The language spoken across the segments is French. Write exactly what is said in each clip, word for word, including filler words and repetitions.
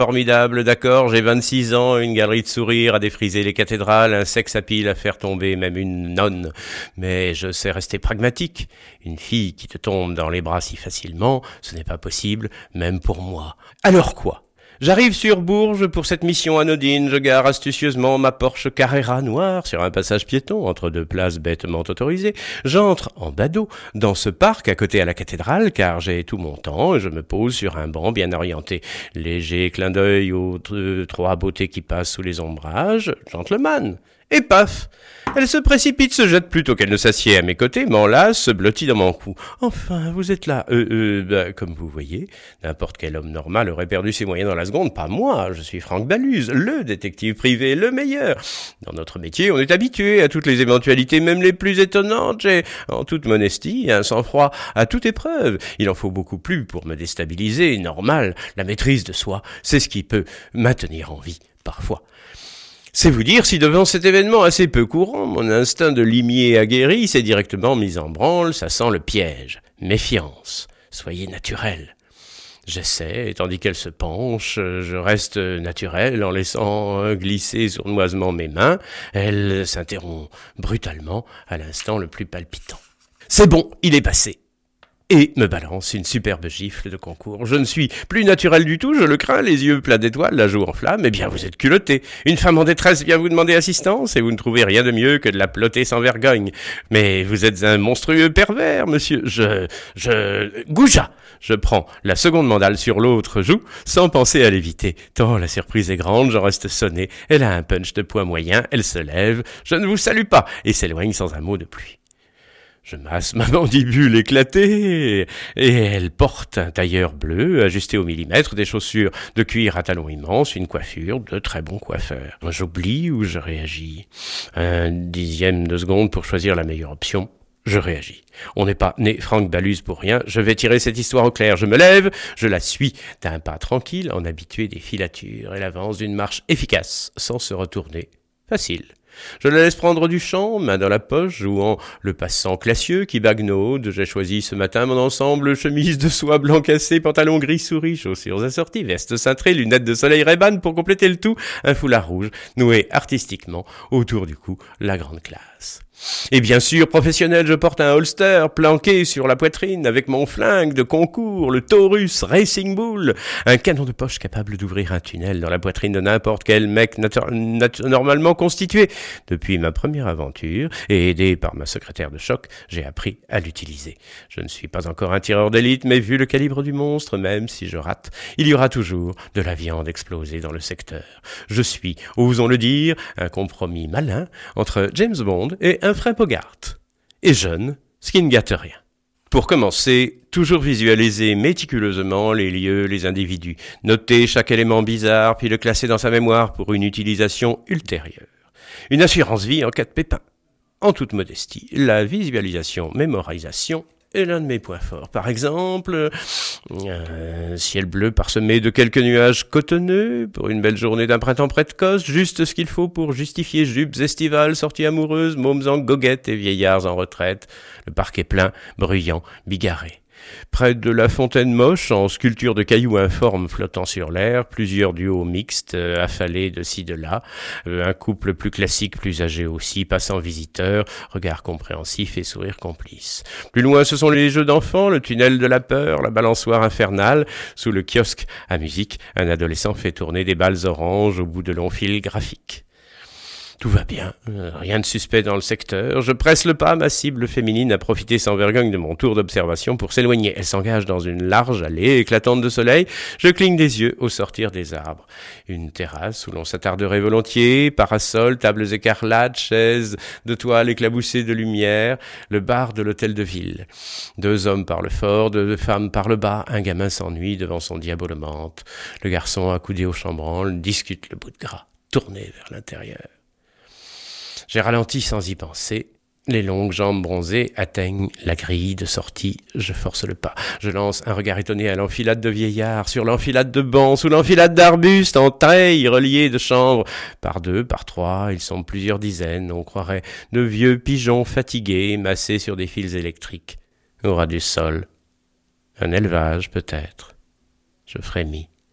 Formidable, d'accord, j'ai vingt-six ans, une galerie de sourires à défriser les cathédrales, un sex appeal à faire tomber même une nonne. Mais je sais rester pragmatique. Une fille qui te tombe dans les bras si facilement, ce n'est pas possible, même pour moi. Alors quoi ? J'arrive sur Bourges pour cette mission anodine, je gare astucieusement ma Porsche Carrera noire sur un passage piéton entre deux places bêtement autorisées. J'entre en badaud dans ce parc à côté à la cathédrale car j'ai tout mon temps et je me pose sur un banc bien orienté. Léger clin d'œil aux deux, trois beautés qui passent sous les ombrages, gentleman. Et paf! Elle se précipite, se jette plutôt qu'elle ne s'assied à mes côtés, m'enlace, se blottit dans mon cou. Enfin, vous êtes là. Euh, euh, bah, comme vous voyez, n'importe quel homme normal aurait perdu ses moyens dans la seconde, pas moi. Je suis Franck Baluse, le détective privé, le meilleur. Dans notre métier, on est habitué à toutes les éventualités, même les plus étonnantes. J'ai, en toute modestie, un sang-froid à toute épreuve. Il en faut beaucoup plus pour me déstabiliser, normal. La maîtrise de soi, c'est ce qui peut maintenir en vie, parfois. C'est vous dire si devant cet événement assez peu courant, mon instinct de limier aguerri s'est directement mis en branle, ça sent le piège. Méfiance. Soyez naturel. J'essaie, et tandis qu'elle se penche, je reste naturel en laissant glisser sournoisement mes mains. Elle s'interrompt brutalement à l'instant le plus palpitant. C'est bon, il est passé. Et me balance une superbe gifle de concours. Je ne suis plus naturel du tout, je le crains, les yeux plats d'étoiles, la joue en flamme. Eh bien, vous êtes culotté. Une femme en détresse vient vous demander assistance et vous ne trouvez rien de mieux que de la plotter sans vergogne. Mais vous êtes un monstrueux pervers, monsieur. Je... je... Goujat. Je prends la seconde mandale sur l'autre joue, sans penser à l'éviter. Tant la surprise est grande, j'en reste sonné. Elle a un punch de poids moyen, elle se lève. Je ne vous salue pas et s'éloigne sans un mot de pluie. Je masse ma mandibule éclatée, et elle porte un tailleur bleu ajusté au millimètre, des chaussures de cuir à talons immenses, une coiffure de très bon coiffeur. J'oublie ou je réagis. Un dixième de seconde pour choisir la meilleure option. Je réagis. On n'est pas né Franck Baluse pour rien. Je vais tirer cette histoire au clair. Je me lève, je la suis d'un pas tranquille, en habitué des filatures. Elle avance d'une marche efficace, sans se retourner. Facile. Je la laisse prendre du champ, main dans la poche, jouant le passant classieux qui bagnaude. J'ai choisi ce matin mon ensemble, chemise de soie blanc cassé, pantalon gris souris, chaussures assorties, veste cintrée, lunettes de soleil Ray-Ban pour compléter le tout, un foulard rouge noué artistiquement autour du cou, la grande classe. Et bien sûr, professionnel, je porte un holster planqué sur la poitrine avec mon flingue de concours, le Taurus Racing Bull, un canon de poche capable d'ouvrir un tunnel dans la poitrine de n'importe quel mec natu- natu- normalement constitué. Depuis ma première aventure, et aidé par ma secrétaire de choc, j'ai appris à l'utiliser. Je ne suis pas encore un tireur d'élite, mais vu le calibre du monstre, même si je rate, il y aura toujours de la viande explosée dans le secteur. Je suis, osons le dire, un compromis malin entre James Bond et un Humphrey Bogart. Et jeune, ce qui ne gâte rien. Pour commencer, toujours visualiser méticuleusement les lieux, les individus, noter chaque élément bizarre, puis le classer dans sa mémoire pour une utilisation ultérieure. Une assurance vie en cas de pépin. En toute modestie, la visualisation-mémorisation est l'un de mes points forts. Par exemple, un ciel bleu parsemé de quelques nuages cotonneux pour une belle journée d'un printemps précoce, juste ce qu'il faut pour justifier jupes estivales, sorties amoureuses, mômes en goguettes et vieillards en retraite. Le parc est plein, bruyant, bigarré. Près de la fontaine moche, en sculpture de cailloux informes flottant sur l'air, plusieurs duos mixtes, euh, affalés de ci de là, euh, un couple plus classique, plus âgé aussi, passant visiteur, regard compréhensif et sourire complice. Plus loin, ce sont les jeux d'enfants, le tunnel de la peur, la balançoire infernale. Sous le kiosque à musique, un adolescent fait tourner des balles oranges au bout de longs fils graphiques. Tout va bien, rien de suspect dans le secteur. Je presse le pas, ma cible féminine a profité sans vergogne de mon tour d'observation pour s'éloigner. Elle s'engage dans une large allée éclatante de soleil. Je cligne des yeux au sortir des arbres. Une terrasse où l'on s'attarderait volontiers, parasols, tables écarlates, chaises de toile éclaboussées de lumière, le bar de l'hôtel de ville. Deux hommes parlent fort, deux femmes parlent bas. Un gamin s'ennuie devant son diabolomante. Le garçon, accoudé au chambranle, discute le bout de gras, tourné vers l'intérieur. J'ai ralenti sans y penser. Les longues jambes bronzées atteignent la grille de sortie. Je force le pas. Je lance un regard étonné à l'enfilade de vieillards, sur l'enfilade de bancs, sous l'enfilade d'arbustes, en treilles reliés de chambres. Par deux, par trois, ils sont plusieurs dizaines. On croirait de vieux pigeons fatigués, massés sur des fils électriques. Au ras du sol. Un élevage, peut-être. Je frémis.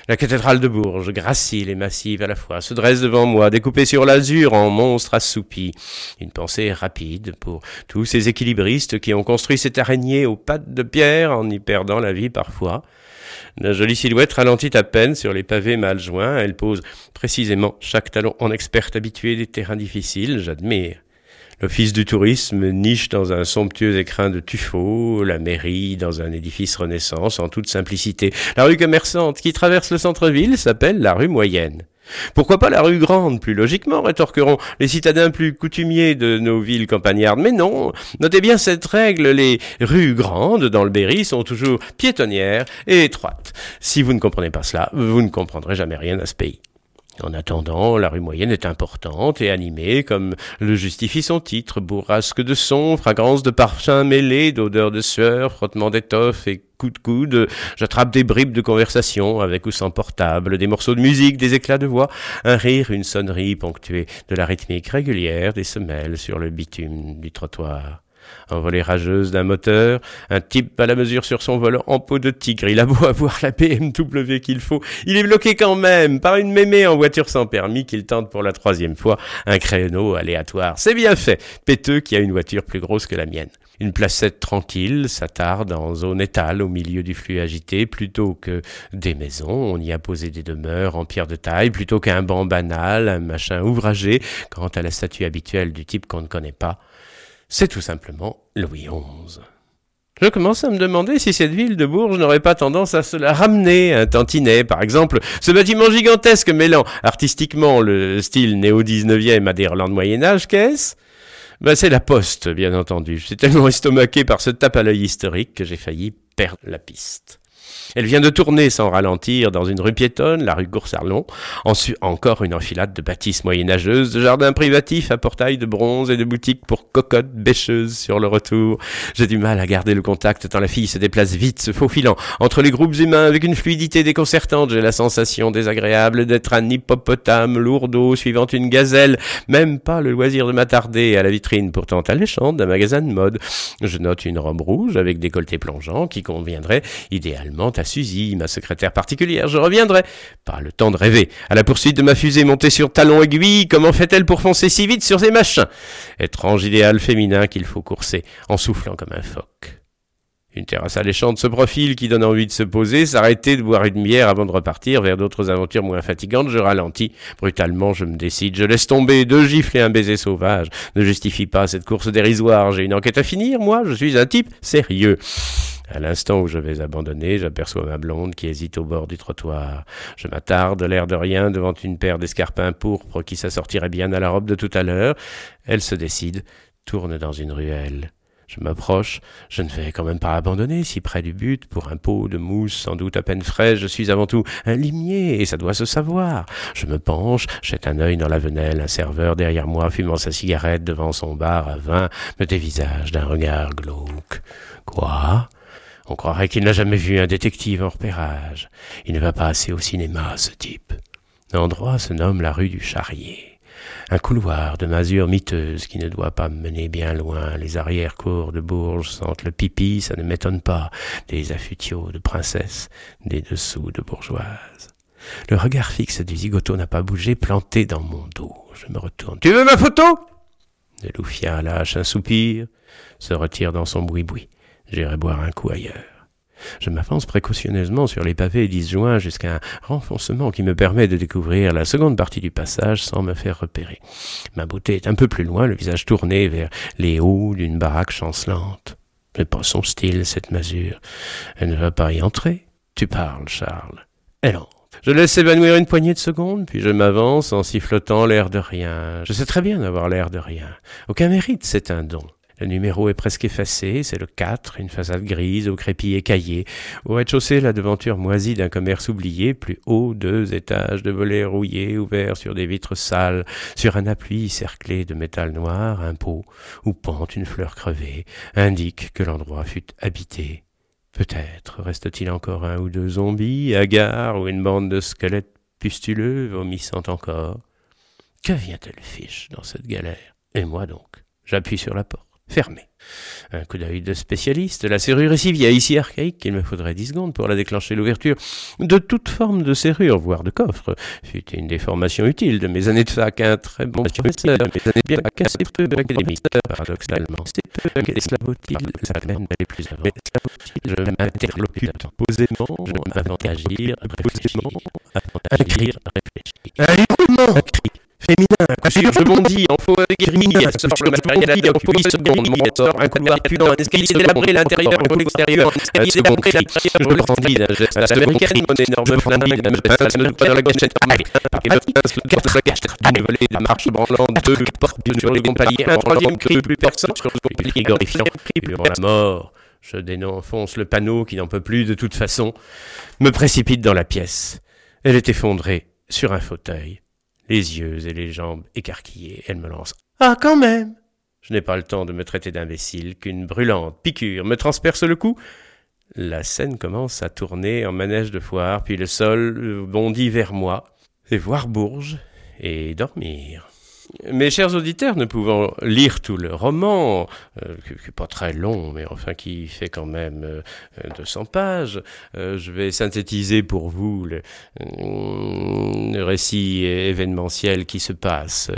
La cathédrale de Bourges, gracile et massive à la fois, se dresse devant moi, découpée sur l'azur en monstre assoupi. Une pensée rapide pour tous ces équilibristes qui ont construit cette araignée aux pattes de pierre en y perdant la vie parfois. La jolie silhouette ralentit à peine sur les pavés mal joints. Elle pose précisément chaque talon en experte habituée des terrains difficiles. J'admire. L'office du tourisme niche dans un somptueux écrin de tuffeau, la mairie dans un édifice Renaissance en toute simplicité. La rue commerçante qui traverse le centre-ville s'appelle la rue moyenne. Pourquoi pas la rue grande, plus logiquement, rétorqueront les citadins plus coutumiers de nos villes campagnardes. Mais non, notez bien cette règle, les rues grandes dans le Berry sont toujours piétonnières et étroites. Si vous ne comprenez pas cela, vous ne comprendrez jamais rien à ce pays. En attendant, la rue moyenne est importante et animée, comme le justifie son titre, bourrasque de sons, fragrance de parfums mêlés, d'odeurs de sueur, frottement d'étoffes et coups de coude. J'attrape des bribes de conversation, avec ou sans portable, des morceaux de musique, des éclats de voix, un rire, une sonnerie ponctuée de la rythmique régulière des semelles sur le bitume du trottoir. Envolée rageuse d'un moteur, un type à la mesure sur son volant en peau de tigre. Il a beau avoir la B M W qu'il faut, il est bloqué quand même par une mémé en voiture sans permis qu'il tente pour la troisième fois un créneau aléatoire. C'est bien fait, péteux qui a une voiture plus grosse que la mienne. Une placette tranquille s'attarde en zone étale au milieu du flux agité. Plutôt que des maisons, on y a posé des demeures en pierre de taille. Plutôt qu'un banc banal, un machin ouvragé, quant à la statue habituelle du type qu'on ne connaît pas. C'est tout simplement Louis onze. Je commence à me demander si cette ville de Bourges n'aurait pas tendance à se la ramener un tantinet. Par exemple, ce bâtiment gigantesque mêlant artistiquement le style néo-dix-neuvième à des Irlandes Moyen-Âge, qu'est-ce ? Ben, c'est la Poste, bien entendu. J'étais tellement estomaqué par ce tape à l'œil historique que j'ai failli perdre la piste. Elle vient de tourner sans ralentir dans une rue piétonne, la rue Goursarlon. Ensuite, encore une enfilade de bâtisses moyenâgeuses, de jardins privatifs à portail de bronze et de boutiques pour cocottes bêcheuses sur le retour. J'ai du mal à garder le contact tant la fille se déplace vite, se faufilant entre les groupes humains avec une fluidité déconcertante. J'ai la sensation désagréable d'être un hippopotame lourdeau suivant une gazelle. Même pas le loisir de m'attarder à la vitrine pourtant alléchante d'un magasin de mode. Je note une robe rouge avec décolleté plongeant qui conviendrait idéalement à Suzy, ma secrétaire particulière. Je reviendrai, pas le temps de rêver, à la poursuite de ma fusée montée sur talons aiguilles. Comment fait-elle pour foncer si vite sur ces machins ? Étrange idéal féminin qu'il faut courser, en soufflant comme un phoque. Une terrasse alléchante se profile qui donne envie de se poser, s'arrêter, de boire une bière avant de repartir vers d'autres aventures moins fatigantes. Je ralentis. Brutalement, je me décide. Je laisse tomber. Deux gifles et un baiser sauvage ne justifient pas cette course dérisoire. J'ai une enquête à finir, moi. Je suis un type sérieux. À l'instant où je vais abandonner, j'aperçois ma blonde qui hésite au bord du trottoir. Je m'attarde, l'air de rien, devant une paire d'escarpins pourpres qui s'assortiraient bien à la robe de tout à l'heure. Elle se décide, tourne dans une ruelle. Je m'approche, je ne vais quand même pas abandonner si près du but, pour un pot de mousse sans doute à peine fraîche. Je suis avant tout un limier, et ça doit se savoir. Je me penche, jette un œil dans la venelle, un serveur derrière moi fumant sa cigarette devant son bar à vin me dévisage d'un regard glauque. Quoi ? On croirait qu'il n'a jamais vu un détective en repérage. Il ne va pas assez au cinéma, ce type. L'endroit se nomme la rue du Charrier. Un couloir de masure miteuse qui ne doit pas mener bien loin. Les arrière-cours de Bourges sentent le pipi, ça ne m'étonne pas. Des affutiaux de princesses, des dessous de bourgeoises. Le regard fixe du zigoto n'a pas bougé, planté dans mon dos. Je me retourne. « Tu veux ma photo ?» Le loufia lâche un soupir, se retire dans son boui-boui. J'irai boire un coup ailleurs. Je m'avance précautionneusement sur les pavés disjoints jusqu'à un renfoncement qui me permet de découvrir la seconde partie du passage sans me faire repérer. Ma beauté est un peu plus loin, le visage tourné vers les hauts d'une baraque chancelante. C'est pas son style, cette masure. Elle ne va pas y entrer. Tu parles, Charles. Elle entre. Je laisse s'évanouir une poignée de secondes, puis je m'avance en sifflotant l'air de rien. Je sais très bien d'avoir l'air de rien. Aucun mérite, c'est un don. Le numéro est presque effacé, c'est le quatre, une façade grise au crépi écaillé. Au rez-de-chaussée, la devanture moisie d'un commerce oublié, plus haut, deux étages de volets rouillés ouverts sur des vitres sales, sur un appui cerclé de métal noir, un pot où pend une fleur crevée, indique que l'endroit fut habité. Peut-être reste-t-il encore un ou deux zombies, hagards ou une bande de squelettes pustuleux, vomissant encore. Que vient-elle fiche dans cette galère ? Et moi donc ? J'appuie sur la porte. fermée. Un coup d'œil de spécialiste, la serrure est si vieille, si archaïque qu'il me faudrait dix secondes pour la déclencher. L'ouverture de toute forme de serrure, voire de coffre, fut une des formations utiles de mes années de fac, un très bon professeur, mes années bien assez peu académiques, paradoxalement, c'est peu eslavotile, ça mène les plus avant. Je m'interlocute posément, je avant d'agir, posément, avant d'agir, réfléchir. Un hurlement, un cri. Féminin, coiffure, je bondis, en faux gris, sort le matériel à depuis huit secondes, mon sort, un couloir puant, un escalier délabré, l'intérieur, un coup l'extérieur, un escalier délabré, l'intérieur, je le grandis d'un geste américain, mon énorme flingue, d'un geste, ne pas dans la gâchette, et le pince, le garde de la gâchette, d'une volée de marche branlante, deux portes sur les compagnies, un troisième cri, plus personne, sur le compliqué glorifiant, durant la mort. Je dénonce le panneau qui n'en peut plus de toute façon, me précipite dans la pièce. Elle est effondrée sur un fauteuil. Les yeux et les jambes écarquillés, elle me lance « Ah, quand même !» Je n'ai pas le temps de me traiter d'imbécile qu'une brûlante piqûre me transperce le cou. La scène commence à tourner en manège de foire, puis le sol bondit vers moi. C'est voir Bourges et dormir. Mes chers auditeurs, ne pouvant lire tout le roman, euh, qui n'est pas très long, mais enfin qui fait quand même euh, deux cents pages, euh, je vais synthétiser pour vous le, euh, le récit événementiel qui se passe,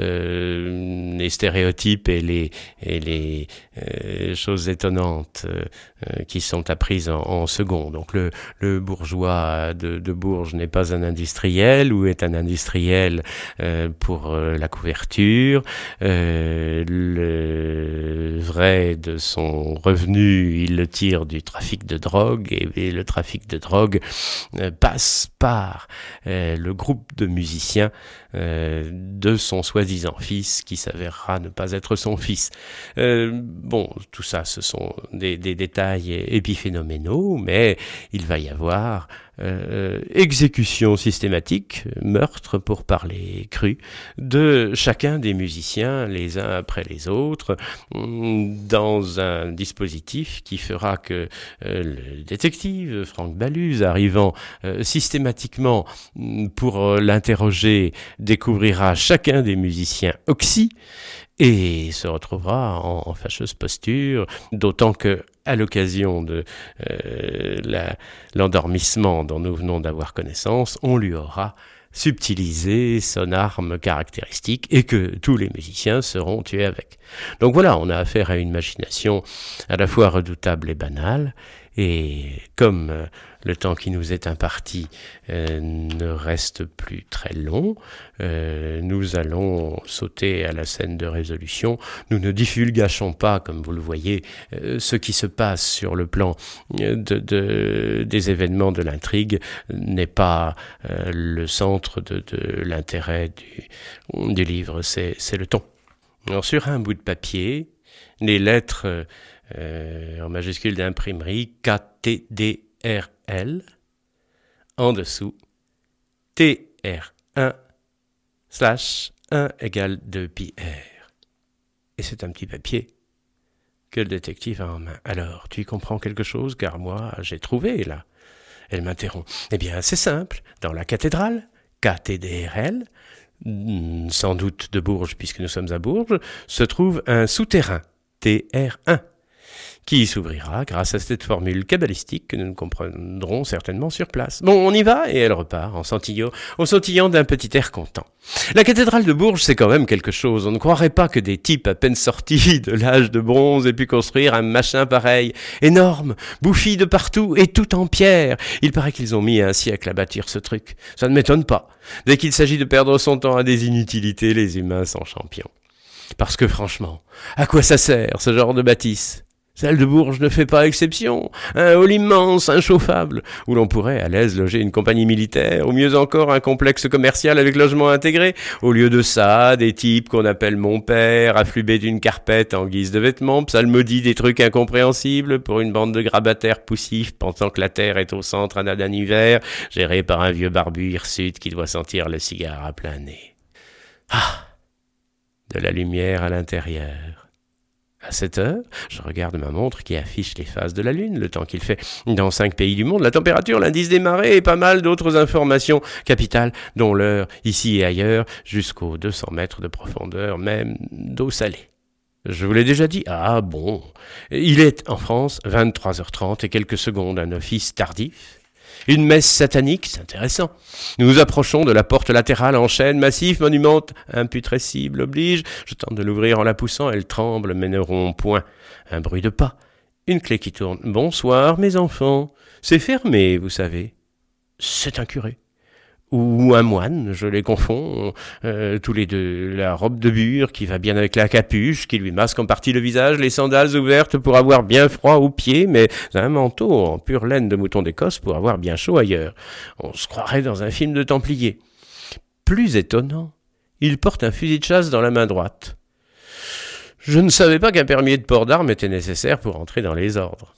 euh, les stéréotypes et les, et les euh, choses étonnantes euh, qui sont apprises en, en second. Donc le, le bourgeois de, de Bourges n'est pas un industriel, ou est un industriel euh, pour euh, la couverture, euh, le vrai de son revenu, il le tire du trafic de drogue, et, et le trafic de drogue euh, passe par euh, le groupe de musiciens euh, de son soi-disant fils, qui s'avérera ne pas être son fils. Euh, bon, tout ça, ce sont des, des détails épiphénoménaux, mais il va y avoir Euh, exécution systématique, meurtre pour parler cru, de chacun des musiciens, les uns après les autres, dans un dispositif qui fera que euh, le détective Franck Baluse, arrivant euh, systématiquement pour euh, l'interroger, découvrira chacun des musiciens oxy, et se retrouvera en, en fâcheuse posture, d'autant que, à l'occasion de euh, la, l'endormissement dont nous venons d'avoir connaissance, on lui aura subtilisé son arme caractéristique et que tous les musiciens seront tués avec. Donc voilà, on a affaire à une machination à la fois redoutable et banale, et comme euh, le temps qui nous est imparti euh, ne reste plus très long, euh, nous allons sauter à la scène de résolution. Nous ne divulgachons pas, comme vous le voyez, euh, ce qui se passe sur le plan de, de, des événements de l'intrigue n'est pas euh, le centre de, de l'intérêt du, du livre, c'est, c'est le ton. Alors, sur un bout de papier, les lettres euh, en majuscule d'imprimerie K T D R L, en dessous T R un slash un égale deux pi R. Et c'est un petit papier que le détective a en main. Alors, tu y comprends quelque chose, car moi, j'ai trouvé, là. Elle m'interrompt. Eh bien, c'est simple. Dans la cathédrale, K T D R L, sans doute de Bourges, puisque nous sommes à Bourges, se trouve un souterrain, T R un, qui s'ouvrira grâce à cette formule cabalistique que nous ne comprendrons certainement sur place. Bon, on y va, et elle repart en sautillant, en sautillant d'un petit air content. La cathédrale de Bourges, c'est quand même quelque chose. On ne croirait pas que des types à peine sortis de l'âge de bronze aient pu construire un machin pareil. Énorme, bouffi de partout, et tout en pierre. Il paraît qu'ils ont mis un siècle à bâtir ce truc. Ça ne m'étonne pas. Dès qu'il s'agit de perdre son temps à des inutilités, les humains sont champions. Parce que franchement, à quoi ça sert, ce genre de bâtisse ? Celle de Bourges ne fait pas exception. Un hall immense, inchauffable, où l'on pourrait à l'aise loger une compagnie militaire, ou mieux encore un complexe commercial avec logement intégré. Au lieu de ça, des types qu'on appelle mon père, afflubés d'une carpette en guise de vêtements, psalmodient des trucs incompréhensibles pour une bande de grabataires poussifs pensant que la terre est au centre d'un hiver, géré par un vieux barbu hirsute qui doit sentir le cigare à plein nez. Ah! De la lumière à l'intérieur. À cette heure, je regarde ma montre qui affiche les phases de la Lune, le temps qu'il fait dans cinq pays du monde, la température, l'indice des marées et pas mal d'autres informations capitales, dont l'heure, ici et ailleurs, jusqu'aux deux cents mètres de profondeur, même d'eau salée. Je vous l'ai déjà dit. Ah bon. Il est, en France, vingt-trois heures trente et quelques secondes, un office tardif. Une messe satanique, c'est intéressant. Nous nous approchons de la porte latérale en chêne massif, monument imputrescible oblige. Je tente de l'ouvrir en la poussant, elle tremble, mais ne rompt point. Un bruit de pas. Une clé qui tourne. Bonsoir, mes enfants. C'est fermé, vous savez. C'est un curé. Ou un moine, je les confonds, euh, tous les deux. La robe de bure qui va bien avec la capuche, qui lui masque en partie le visage, les sandales ouvertes pour avoir bien froid aux pieds, mais un manteau en pure laine de mouton d'Écosse pour avoir bien chaud ailleurs. On se croirait dans un film de Templiers. Plus étonnant, il porte un fusil de chasse dans la main droite. Je ne savais pas qu'un permis de port d'armes était nécessaire pour entrer dans les ordres.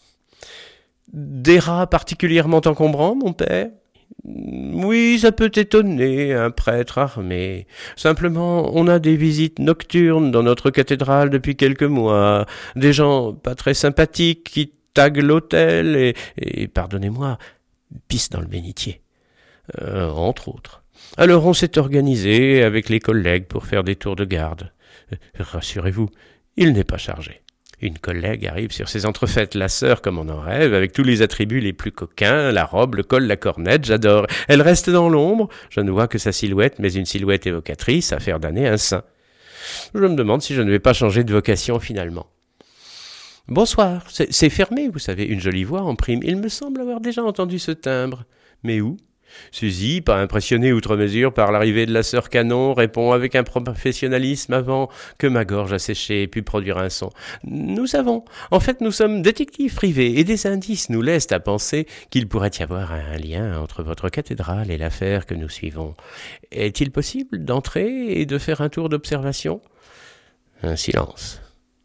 Des rats particulièrement encombrants, mon père ? Oui, ça peut étonner, un prêtre armé. Simplement, on a des visites nocturnes dans notre cathédrale depuis quelques mois. Des gens pas très sympathiques qui taguent l'hôtel et, et pardonnez-moi, pissent dans le bénitier. Euh, entre autres. Alors on s'est organisé avec les collègues pour faire des tours de garde. Rassurez-vous, il n'est pas chargé. Une collègue arrive sur ses entrefaites, la sœur comme on en rêve, avec tous les attributs les plus coquins, la robe, le col, la cornette, j'adore. Elle reste dans l'ombre, je ne vois que sa silhouette, mais une silhouette évocatrice, à faire damner un saint. Je me demande si je ne vais pas changer de vocation finalement. Bonsoir, c'est, c'est fermé, vous savez, une jolie voix en prime. Il me semble avoir déjà entendu ce timbre. Mais où ? Suzy, pas impressionnée outre mesure par l'arrivée de la sœur Canon, répond avec un professionnalisme avant que ma gorge a séché et pu produire un son. Nous savons. En fait, nous sommes détectives privés et des indices nous laissent à penser qu'il pourrait y avoir un lien entre votre cathédrale et l'affaire que nous suivons. Est-il possible d'entrer et de faire un tour d'observation ? Un silence.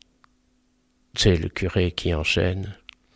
C'est le curé qui enchaîne.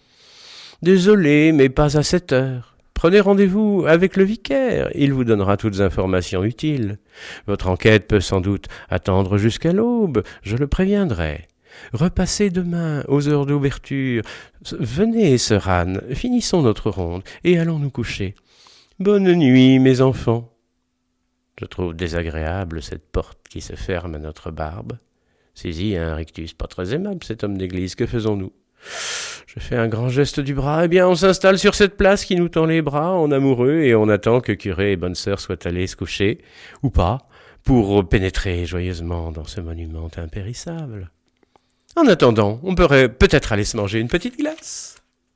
Désolé, mais pas à cette heure. Prenez rendez-vous avec le vicaire, il vous donnera toutes les informations utiles. Votre enquête peut sans doute attendre jusqu'à l'aube, je le préviendrai. Repassez demain aux heures d'ouverture. Venez, sœur Anne, finissons notre ronde et allons nous coucher. Bonne nuit, mes enfants. Je trouve désagréable cette porte qui se ferme à notre barbe. Suzy a un rictus pas très aimable, cet homme d'église, que faisons-nous ? Je fais un grand geste du bras. Eh bien, on s'installe sur cette place qui nous tend les bras en amoureux et on attend que curé et bonne sœur soient allés se coucher, ou pas, pour pénétrer joyeusement dans ce monument impérissable. En attendant, on pourrait peut-être aller se manger une petite glace.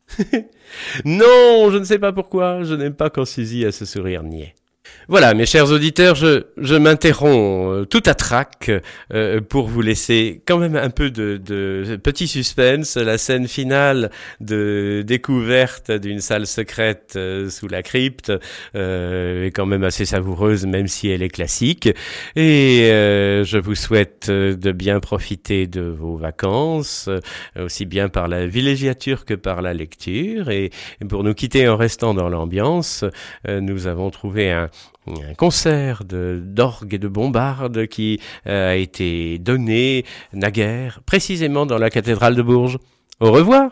Non, je ne sais pas pourquoi, je n'aime pas quand Suzy a ce sourire niais. Voilà, mes chers auditeurs, je, je m'interromps euh, tout à trac euh, pour vous laisser quand même un peu de, de petit suspense. La scène finale de découverte d'une salle secrète euh, sous la crypte euh, est quand même assez savoureuse, même si elle est classique. Et euh, je vous souhaite de bien profiter de vos vacances, euh, aussi bien par la villégiature que par la lecture. Et, et pour nous quitter en restant dans l'ambiance, euh, nous avons trouvé un un concert de, d'orgue et de bombarde qui euh, a été donné naguère précisément dans la cathédrale de Bourges. Au revoir.